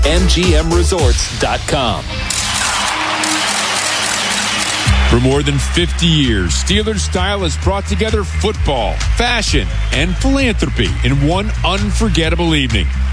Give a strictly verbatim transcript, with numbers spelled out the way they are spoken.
M G M resorts dot com. For more than fifty years, Steelers Style has brought together football, fashion, and philanthropy in one unforgettable evening.